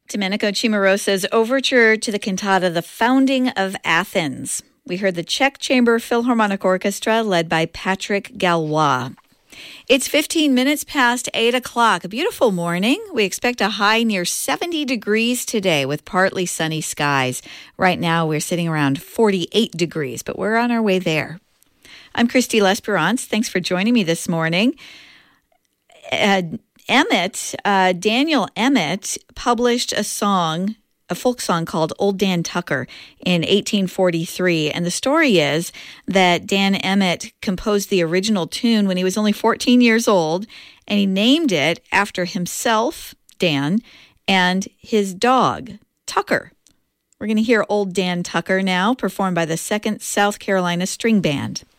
Domenico Cimarosa's overture to the cantata The Founding of Athens. We heard the Czech Chamber Philharmonic Orchestra led by Patrick Gallois. It's 15 minutes past 8 o'clock. A beautiful morning. We expect a high near 70 degrees today with partly sunny skies. Right now we're sitting around 48 degrees, but we're on our way there. I'm Christy L'Esperance. Thanks for joining me this morning. Daniel Emmett published a folk song called Old Dan Tucker in 1843. And the story is that Dan Emmett composed the original tune when he was only 14 years old, and he named it after himself, Dan, and his dog, Tucker. We're going to hear Old Dan Tucker now, performed by the 2nd South Carolina String Band.